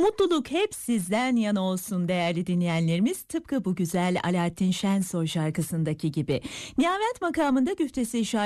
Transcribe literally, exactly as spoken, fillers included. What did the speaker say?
Mutluluk hep sizden yana olsun değerli dinleyenlerimiz. Tıpkı bu güzel Alaaddin Şensoy şarkısındaki gibi. Nihavent makamında güftesi şair